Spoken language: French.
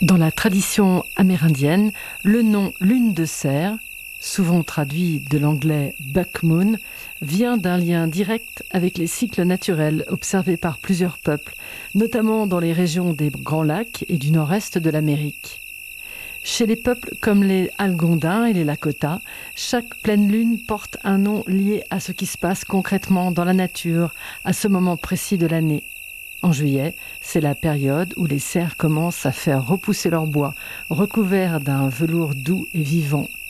Dans la tradition amérindienne, le nom lune de cerf, souvent traduit de l'anglais buck moon, vient d'un lien direct avec les cycles naturels observés par plusieurs peuples, notamment dans les régions des Grands Lacs et du nord-est de l'Amérique. Chez les peuples comme les Algonquins et les Lakota, chaque pleine lune porte un nom lié à ce qui se passe concrètement dans la nature à ce moment précis de l'année. En juillet, c'est la période où les cerfs commencent à faire repousser leur bois, recouvert d'un velours doux et vivant.